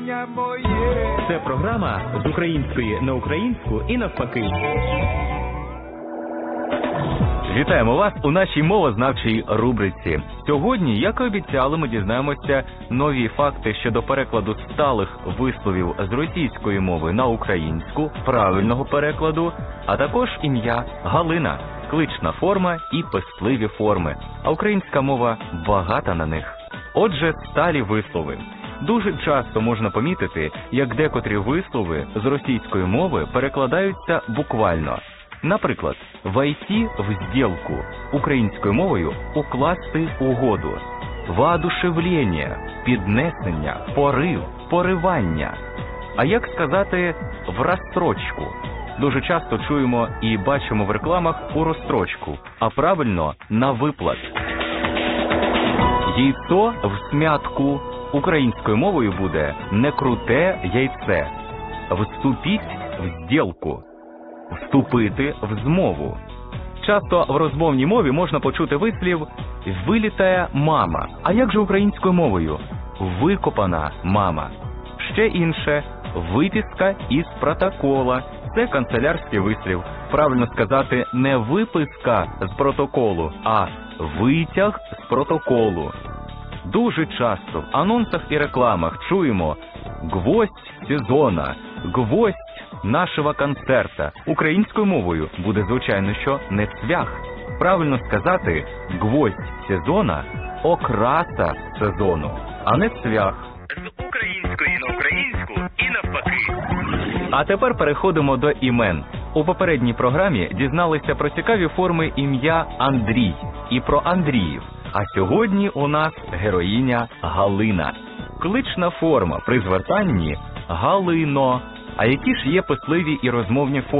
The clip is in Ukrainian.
Це програма з української на українську і навпаки. Вітаємо вас у нашій мовознавчій рубриці. Сьогодні, як і обіцяли, ми дізнаємося нові факти щодо перекладу сталих висловів з російської мови на українську, правильного перекладу, а також ім'я Галина, клична форма і пестливі форми. А українська мова багата на них. Отже, сталі вислови. Дуже часто можна помітити, як декотрі вислови з російської мови перекладаються буквально. Наприклад, «войти в сделку» українською мовою «укласти угоду», «воодушевлення» – «піднесення», «порив», «поривання». А як сказати «в розстрочку»? Дуже часто чуємо і бачимо в рекламах «у розстрочку», а правильно «на виплат». «Яйцо в смятку» українською мовою буде «не круте яйце», «вступіть в сделку», «вступити в змову». Часто в розмовній мові можна почути вислів «вилітає мама». А як же українською мовою? «Викопана мама». Ще інше «виписка із протокола». Це канцелярський вислів. Правильно сказати не «виписка з протоколу», а «витяг з протоколу». Дуже часто в анонсах і рекламах чуємо «гвоздь сезона», «гвоздь нашого концерта». Українською мовою буде, звичайно, що не цвях. Правильно сказати «гвоздь сезона» – окраса сезону, а не цвях. З української на українську і навпаки. А тепер переходимо до імен. У попередній програмі дізналися про цікаві форми ім'я Андрій і про Андріїв. А сьогодні у нас героїня Галина. Клична форма при звертанні Галино. А які ж є писливі і розмовні форми?